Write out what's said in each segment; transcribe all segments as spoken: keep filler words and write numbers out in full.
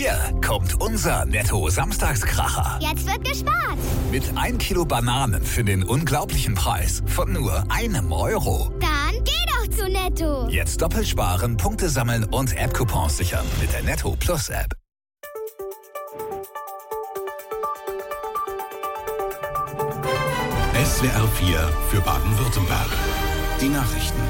Hier kommt unser Netto-Samstagskracher. Jetzt wird gespart. Mit ein Kilo Bananen für den unglaublichen Preis von nur einem Euro. Dann geh doch zu Netto. Jetzt doppelt sparen, Punkte sammeln und App-Coupons sichern mit der Netto Plus App. S W R vier für Baden-Württemberg. Die Nachrichten.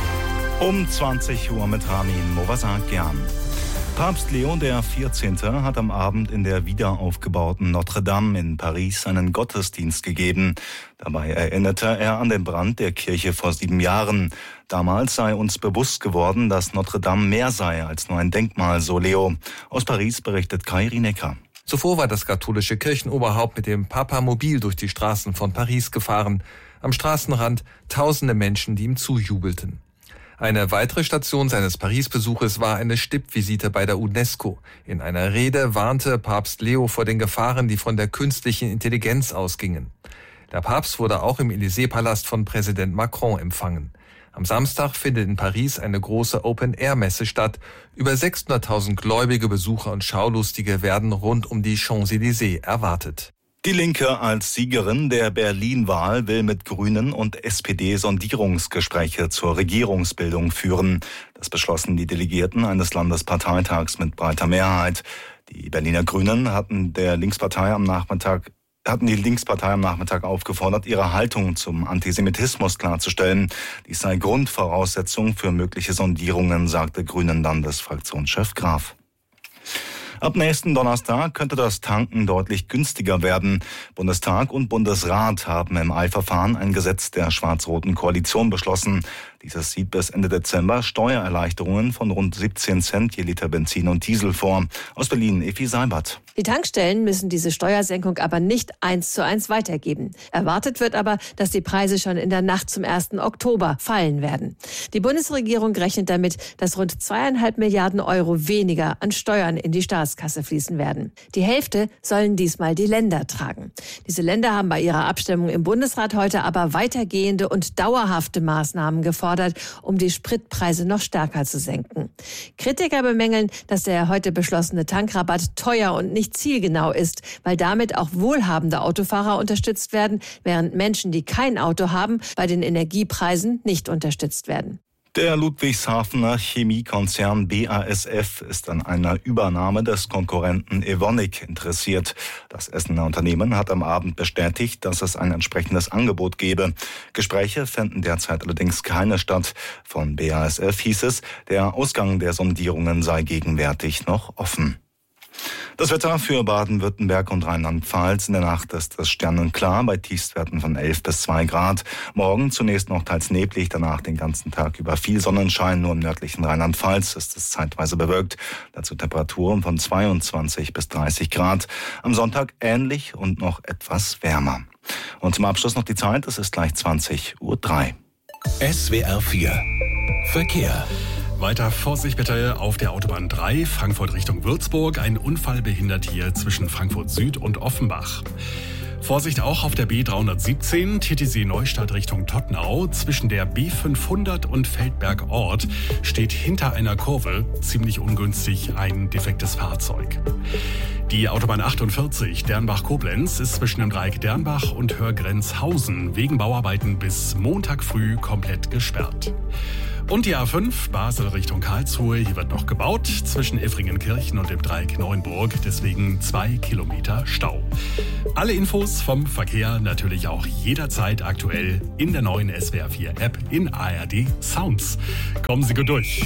Um zwanzig Uhr mit Ramin Movasakian. Papst Leo der vierzehnte. hat am Abend in der wiederaufgebauten Notre Dame in Paris einen Gottesdienst gegeben. Dabei erinnerte er an den Brand der Kirche vor sieben Jahren. Damals sei uns bewusst geworden, dass Notre Dame mehr sei als nur ein Denkmal, so Leo. Aus Paris berichtet Kai Rienecker. Zuvor war das katholische Kirchenoberhaupt mit dem Papamobil durch die Straßen von Paris gefahren. Am Straßenrand tausende Menschen, die ihm zujubelten. Eine weitere Station seines Paris-Besuches war eine Stippvisite bei der UNESCO. In einer Rede warnte Papst Leo vor den Gefahren, die von der künstlichen Intelligenz ausgingen. Der Papst wurde auch im Élysée-Palast von Präsident Macron empfangen. Am Samstag findet in Paris eine große Open-Air-Messe statt. Über sechshunderttausend gläubige Besucher und Schaulustige werden rund um die Champs-Élysées erwartet. Die Linke als Siegerin der Berlin-Wahl will mit Grünen und S P D Sondierungsgespräche zur Regierungsbildung führen. Das beschlossen die Delegierten eines Landesparteitags mit breiter Mehrheit. Die Berliner Grünen hatten der Linkspartei am Nachmittag hatten die Linkspartei am Nachmittag aufgefordert, ihre Haltung zum Antisemitismus klarzustellen. Dies sei Grundvoraussetzung für mögliche Sondierungen, sagte Grünen-Landesfraktionschef Graf. Ab nächsten Donnerstag könnte das Tanken deutlich günstiger werden. Bundestag und Bundesrat haben im Eilverfahren ein Gesetz der schwarz-roten Koalition beschlossen. Dieses sieht bis Ende Dezember Steuererleichterungen von rund siebzehn Cent je Liter Benzin und Diesel vor. Aus Berlin, Effi Seibert. Die Tankstellen müssen diese Steuersenkung aber nicht eins zu eins weitergeben. Erwartet wird aber, dass die Preise schon in der Nacht zum ersten Oktober fallen werden. Die Bundesregierung rechnet damit, dass rund zweieinhalb Milliarden Euro weniger an Steuern in die Staatskasse fließen werden. Die Hälfte sollen diesmal die Länder tragen. Diese Länder haben bei ihrer Abstimmung im Bundesrat heute aber weitergehende und dauerhafte Maßnahmen gefordert, um die Spritpreise noch stärker zu senken. Kritiker bemängeln, dass der heute beschlossene Tankrabatt teuer und nicht zielgenau ist, weil damit auch wohlhabende Autofahrer unterstützt werden, während Menschen, die kein Auto haben, bei den Energiepreisen nicht unterstützt werden. Der Ludwigshafener Chemiekonzern B A S F ist an einer Übernahme des Konkurrenten Evonik interessiert. Das Essener Unternehmen hat am Abend bestätigt, dass es ein entsprechendes Angebot gebe. Gespräche fänden derzeit allerdings keine statt. Von B A S F hieß es, der Ausgang der Sondierungen sei gegenwärtig noch offen. Das Wetter für Baden-Württemberg und Rheinland-Pfalz. In der Nacht ist es sternenklar bei Tiefstwerten von elf bis zwei Grad. Morgen zunächst noch teils neblig, danach den ganzen Tag über viel Sonnenschein. Nur im nördlichen Rheinland-Pfalz ist es zeitweise bewölkt. Dazu Temperaturen von zweiundzwanzig bis dreißig Grad. Am Sonntag ähnlich und noch etwas wärmer. Und zum Abschluss noch die Zeit. Es ist gleich zwanzig Uhr drei. S W R vier Verkehr. Weiter Vorsicht bitte auf der Autobahn drei, Frankfurt Richtung Würzburg. Ein Unfall behindert hier zwischen Frankfurt Süd und Offenbach. Vorsicht auch auf der B dreihundertsiebzehn, Titisee Neustadt Richtung Tottenau. Zwischen der B fünfhundert und Feldberg Ort steht hinter einer Kurve ziemlich ungünstig ein defektes Fahrzeug. Die Autobahn achtundvierzig Dernbach-Koblenz ist zwischen dem Dreieck Dernbach und Hörgrenzhausen wegen Bauarbeiten bis Montag früh komplett gesperrt. Und die A fünf, Basel Richtung Karlsruhe, hier wird noch gebaut, zwischen Effringenkirchen und dem Dreieck Neuenburg, deswegen zwei Kilometer Stau. Alle Infos vom Verkehr natürlich auch jederzeit aktuell in der neuen S W R vier App in A R D Sounds. Kommen Sie gut durch.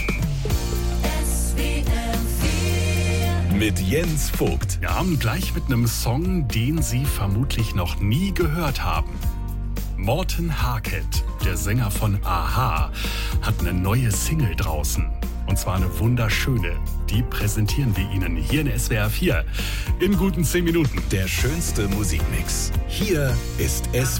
Mit Jens Vogt. Wir haben gleich mit einem Song, den Sie vermutlich noch nie gehört haben. Morten Harket, der Sänger von a-ha, hat eine neue Single draußen. Und zwar eine wunderschöne. Die präsentieren wir Ihnen hier in S W R vier in guten zehn Minuten. Der schönste Musikmix. Hier ist S W R